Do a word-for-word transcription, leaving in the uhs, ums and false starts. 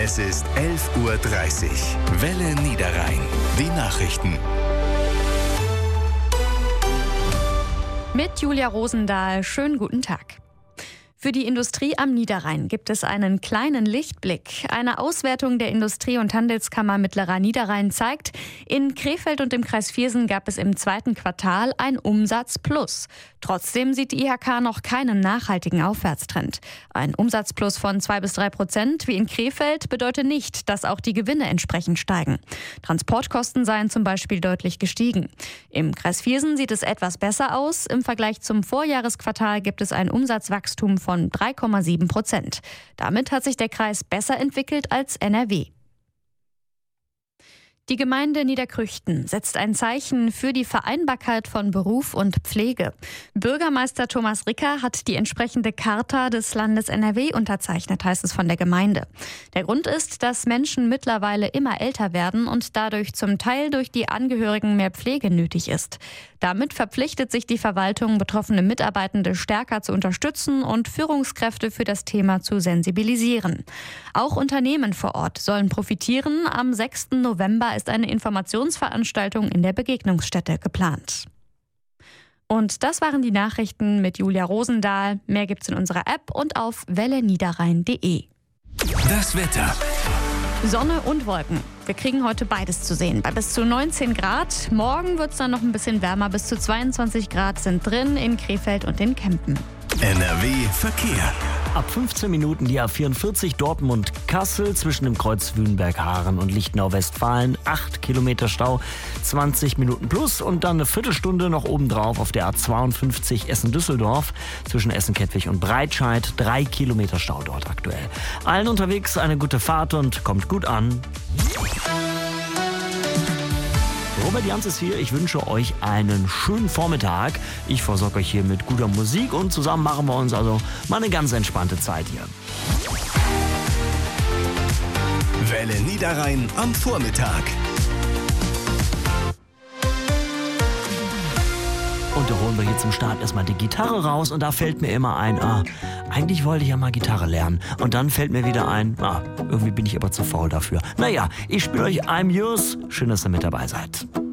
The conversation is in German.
Es ist elf Uhr dreißig. Welle Niederrhein. Die Nachrichten. Mit Julia Rosendahl. Schönen guten Tag. Für die Industrie am Niederrhein gibt es einen kleinen Lichtblick. Eine Auswertung der Industrie- und Handelskammer Mittlerer Niederrhein zeigt, in Krefeld und im Kreis Viersen gab es im zweiten Quartal ein Umsatzplus. Trotzdem sieht die I H K noch keinen nachhaltigen Aufwärtstrend. Ein Umsatzplus von zwei bis drei Prozent wie in Krefeld bedeutet nicht, dass auch die Gewinne entsprechend steigen. Transportkosten seien zum Beispiel deutlich gestiegen. Im Kreis Viersen sieht es etwas besser aus. Im Vergleich zum Vorjahresquartal gibt es ein Umsatzwachstum von von drei Komma sieben Prozent. Damit hat sich der Kreis besser entwickelt als N R W. Die Gemeinde Niederkrüchten setzt ein Zeichen für die Vereinbarkeit von Beruf und Pflege. Bürgermeister Thomas Ricker hat die entsprechende Charta des Landes N R W unterzeichnet, heißt es von der Gemeinde. Der Grund ist, dass Menschen mittlerweile immer älter werden und dadurch zum Teil durch die Angehörigen mehr Pflege nötig ist. Damit verpflichtet sich die Verwaltung, betroffene Mitarbeitende stärker zu unterstützen und Führungskräfte für das Thema zu sensibilisieren. Auch Unternehmen vor Ort sollen profitieren. Am sechsten November ist eine Informationsveranstaltung in der Begegnungsstätte geplant. Und das waren die Nachrichten mit Julia Rosendahl. Mehr gibt's in unserer App und auf welle niederrhein punkt de. Das Wetter. Sonne und Wolken. Wir kriegen heute beides zu sehen. Bei bis zu neunzehn Grad. Morgen wird es dann noch ein bisschen wärmer. Bis zu zweiundzwanzig Grad sind drin in Krefeld und in Kempen. N R W Verkehr. Ab fünfzehn Minuten die A vierundvierzig Dortmund-Kassel zwischen dem Kreuz Wühnberg-Haaren und Lichtenau-Westfalen. acht Kilometer Stau, zwanzig Minuten plus und dann eine Viertelstunde noch obendrauf auf der A zweiundfünfzig Essen-Düsseldorf zwischen Essen-Kettwig und Breitscheid. drei Kilometer Stau dort aktuell. Allen unterwegs eine gute Fahrt und kommt gut an. Robert Jans ist hier. Ich wünsche euch einen schönen Vormittag. Ich versorge euch hier mit guter Musik und zusammen machen wir uns also mal eine ganz entspannte Zeit hier. Welle Niederrhein am Vormittag. Und da holen wir hier zum Start erstmal die Gitarre raus und da fällt mir immer ein, ah, eigentlich wollte ich ja mal Gitarre lernen. Und dann fällt mir wieder ein, ah, irgendwie bin ich aber zu faul dafür. Naja, ich spiele euch I'm Yours. Schön, dass ihr mit dabei seid.